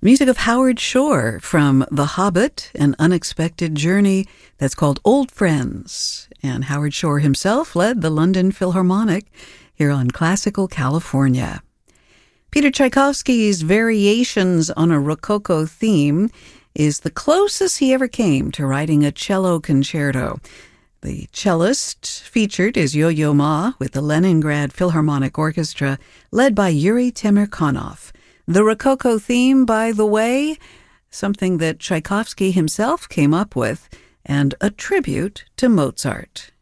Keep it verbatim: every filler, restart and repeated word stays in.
Music of Howard Shore from The Hobbit, An Unexpected Journey, that's called Old Friends. And Howard Shore himself led the London Philharmonic here on Classical California. Peter Tchaikovsky's Variations on a Rococo Theme is the closest he ever came to writing a cello concerto. The cellist featured is Yo-Yo Ma with the Leningrad Philharmonic Orchestra, led by Yuri Temirkanov. The Rococo theme, by the way, something that Tchaikovsky himself came up with, and a tribute to Mozart.